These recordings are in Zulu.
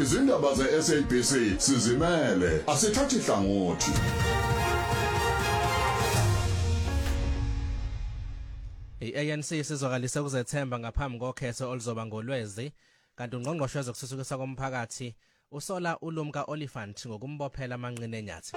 Izindaba ze-SABC sizimele, asithathi hlangothi. I-ANC sizwakalise ukuzethemba ngaphambi kokhetho oluzoba ngoLwezi, kanti ungqongqoshe wezokuthuthukiswa komphakathi usola uLumka Oliphant ngokumbophela amanqine enyathi.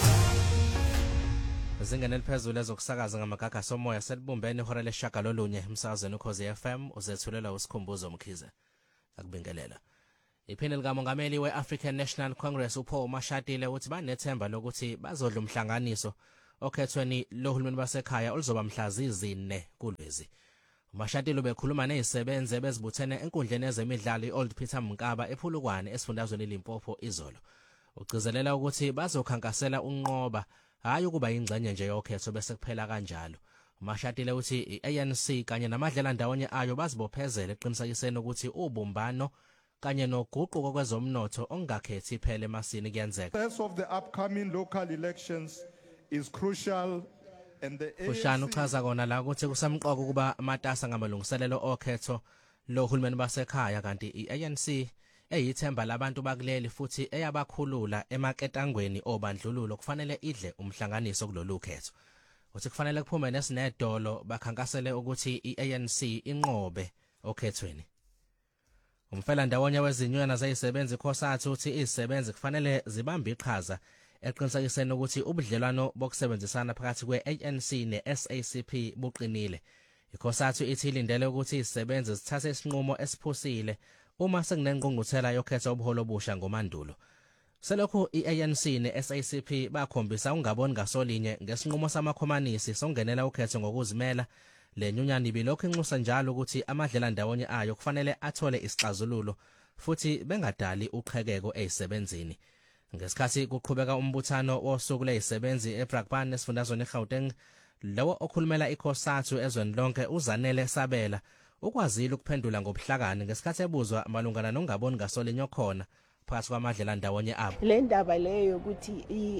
Zingane eliphezulu ezokusakaza ngamagaga somoya selibumbene ihora leshagalolunye emsakazweni Ukhozi FM uzethulelwa uSikhumbuzo Mkhize. Akubingelela. Iphini likamongameli we-African National Congress uPaul Mashatile uthi banethemba lokuthi bazodla umhlanganiso okhethweni lohulumeni basekhaya oluzoba mhla zine kuLwezi. uMashatile ubekhuluma nezisebenzi bezibuthene enkundleni yezemidlalo iOld Peter Mkaba ePhulukwane esifundazweni Limpopo izolo. Ugcizelela ukuthi bazokhankasela unqoba hayi ukuba ingxenye nje yokhetho bese kuphela kanjalo. uMashatile uthi iANC kanye namadlela ndawonye ayo bazibophezele eqinisekiseni ukuthi ubumbano kanye noguquko kwezomnotho ongakhethi phela emasini kuyenzeka. The of the upcoming local elections is crucial and the Fushane uchaza kona la ukuthi kusemqoka ukuba amatasa ngamalungiselelo okhetho lohulumeni basekhaya kanti iANC eyithemba labantu bakuleli futhi eyabakhulula emaketangweni obandlululo kufanele idle umhlanganiso kulolu khetho. Uthi kufanele kuphume nesinedolo bakhankasele ukuthi iANC inqobe okhethweni. Umfela ndawonye wezinyunyana zayisebenzi ikhosathu uthi izisebenzi kufanele zibambe iqhaza eqinisekiseni ukuthi ubudlelwano bokusebenzisana phakathi kwe-ANC ne-SACP buqinile. Ikhosathu ithi ilindele ukuthi izisebenzi zithathe isinqumo esiphusile uma sekunengqungquthela yokhetho obuholo obusha ngomandulo. Selokhu iANC ne-SACP bakhombisa ungaboni ngasolinye ngesinqumo samakhomanisi songenela ukhetho ngokuzimela, le nyunyana ibilokhu inxusa njalo ukuthi amadlela ndawonye ayo kufanele athole isixazululo futhi bengadali uqhekeko ezisebenzini. Ngesikhathi kuqhubeka umbuthano wosuku lezisebenzi eBrakpan esifundazweni eGauteng, lawo okhulumela ikhosathu ezweni lonke uZanele Sabela ukwazile ukuphendula ngobuhlakani ngesikhathi ebuzwa malungana nongaboni ngasolinye khona phakathi kwamadlela ndawonye abo. Le ndaba leyo ukuthi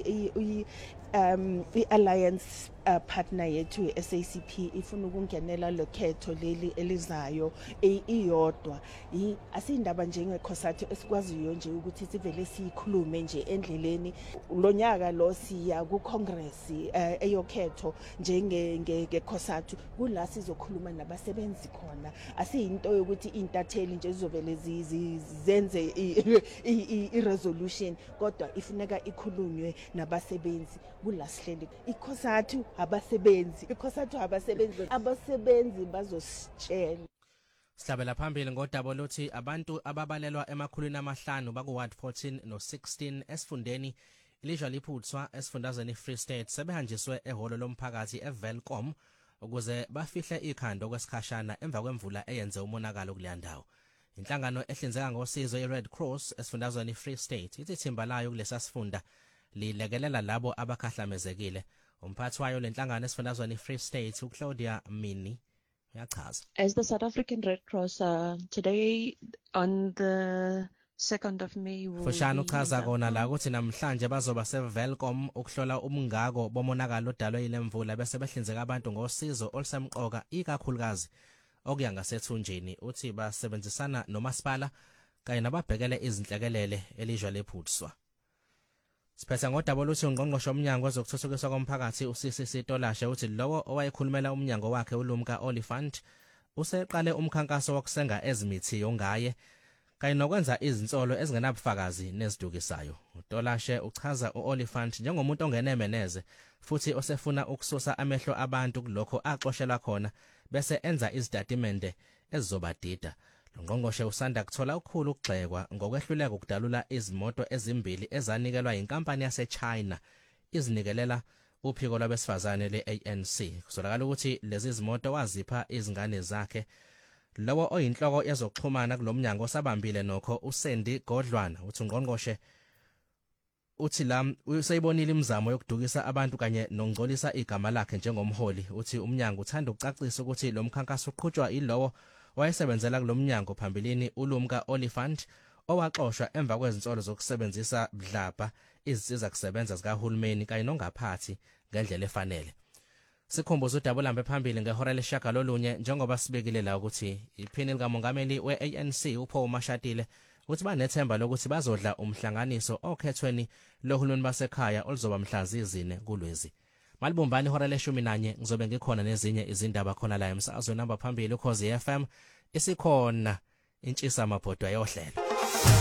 i-alliance partner yethu SACP ifuna ukungenela lokhetho leli elizayo iyodwa asindaba njengekhosathu esikwaziyo nje ukuthi sivele sikhulume nje endleleni. Lonyaka lo siya ku Congress eyokhetho njengekhosathu kula sizokhuluma nabasebenzi khona. Asiyinto yokuthi intatheli nje zizovele zenze i-resolution kodwa ifuneka ikhulunywe nabasebenzi kula sihleli ikhosathu abasebenzi bazositshela. Sihlabela phambili ngodaba lokuthi abantu ababalelwa emakhulwini amahlanu baku Ward 14 no16 esifundeni ilizwe liphuthwa esifundazweni Free State sebehanjiswe ehholo lomphakathi eVelcom ukuze bafihle ikhanda okwesikhashana emva kwemvula eyenze umonakalo kuleya ndawo. Inhlangano ehlinzeka ngosizo iRed Cross esifundazweni Free State ithi ithimba layo kulesa sifunda lilekelela labo abakhahlamezekile. Umphathi wayo lenhlangano esifundazweni Free State uClaudia Mini uyachaza. As the South African Red Cross today on the 2nd of May Fushane uchaza kona la ukuthi namhlanje bazoba seVelcom ukuhlola umngako bomonakalo odalwe yile mvula bese behlinzeka abantu ngosizo olusemqoka ikakhulukazi okuya ngasethunjini. Uthi basebenzisana nomasipala kanye nababhekele izinhlekelele elizwe lephuthwa. Siphetha ngodaba oluthi ungqongqoshe omnyango wezokuthuthukiswa komphakathi uCCC Tolashe uthi lowo owayekhulumela umnyango wakhe uLumka Oliphant useqale umkhankaso wokusenga ezimithiyo ngaye kanye nokwenza izinsolo ezingenabufakazi nezidukisayo. uTolashe uchaza uOliphant njengomuntu ongenemeneze futhi osefuna ukususa amehlo abantu kulokho axoshela khona bese enza izitatimende ezizobadida. Longqongqoshe usanda kuthola ukukhulu ukugxekwa ngokwehluleka ukudalula izimoto ezimbili ezanikelwa inkampani yaseChina izinikelela uphiko lwabesifazane leANC. Kusolakala ukuthi lezi zimoto wazipha izingane zakhe. Lawo oyinhloko yezokuxhumana kulomnyango sabambile nokho uSendi Godlwana uthi ungqongqoshe uthi useyibonile imizamo yokudukisa abantu kanye nokungcolisa igama lakhe njengomholi. Uthi umnyango uthanda ukucacisa ukuthi lo mkhankaso uqhutshwa yilowo wayesebenzela kulomnyango phambilini uLumka Oliphant owaxoshwa emva kwezinsolo zokusebenzisa budlabha izinsiza kusebenza zikahulumeni kanye nongaphathi ngendlela efanele. Sikhumbuza udaba lambe phambili ngehora leshagalolunye njengoba sibekile la ukuthi iphini likamongameli weANC uPaul Mashatile uthi banethemba lokuthi bazodla umhlanganiso okhethweni lohulumeni basekhaya oluzoba mhla zizine kulwezi. Malibumbani ihora le-11 ngizobe ngikhona nezinye izindaba khona la emsakazweni namba phambili Ukhozi FM isikhona intshisa amabhodwa yohlelo.